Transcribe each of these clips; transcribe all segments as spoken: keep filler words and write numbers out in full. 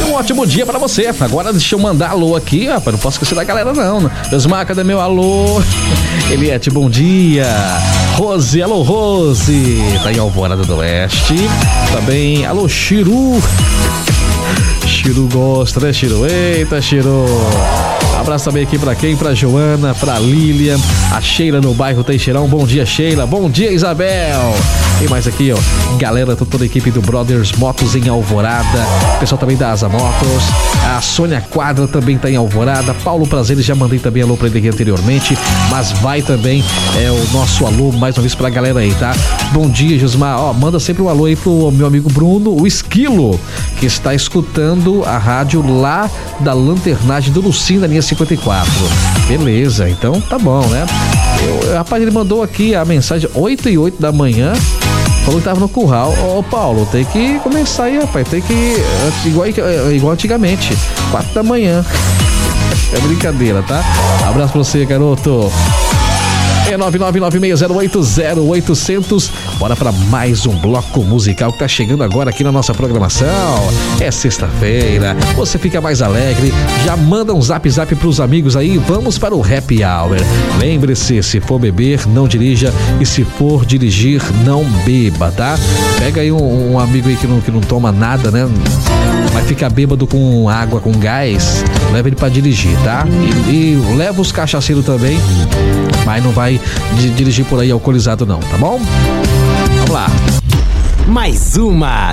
Um ótimo dia pra você. Agora deixa eu mandar alô aqui, rapaz. Não posso esquecer da galera, não. Osmar, cadê meu alô? Eliette, bom dia. Rose, alô, Rose. Tá em Alvorada do Oeste. Também, alô, Chiru. Chiru gosta, né, Chiru? Eita, Chiru. Abraço também aqui pra quem? Pra Joana, pra Lilian, a Sheila no bairro Teixeirão. Bom dia, Sheila. Bom dia, Isabel. E mais aqui, ó, galera, toda a equipe do Brothers Motos em Alvorada. O pessoal também da Asa Motos. A Sônia Quadra também tá em Alvorada. Paulo Prazeres, já mandei também alô pra ele aqui anteriormente. Mas vai também é o nosso alô mais uma vez pra galera aí, tá? Bom dia, Josmar. Ó, manda sempre um alô aí pro meu amigo Bruno, o Esquilo, que está escutando a rádio lá da Lanternagem do Lucim, da linha cinquenta e quatro. Beleza, então tá bom, né? Eu, rapaz, ele mandou aqui a mensagem oito e oito da manhã. Falou que tava no curral. Ô, Paulo, tem que começar aí, rapaz. Tem que. Igual, igual antigamente. quatro da manhã. É brincadeira, tá? Abraço pra você, garoto. É nove nove nove seis zero oito zero oito zero zero. Bora pra mais um bloco musical que tá chegando agora aqui na nossa programação. É sexta-feira, você fica mais alegre, já manda um zap zap pros amigos aí. Vamos para o Happy Hour. Lembre-se, se for beber, não dirija, e se for dirigir, não beba, tá? Pega aí um, um amigo aí que não, que não toma nada, né? Vai ficar bêbado com água, com gás, leva ele pra dirigir, tá? E, e leva os cachaceiros também, mas não vai de dirigir por aí alcoolizado não, tá bom? Vamos lá. Mais uma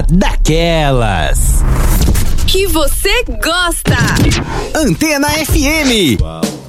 daquelas que você gosta. Antena F M.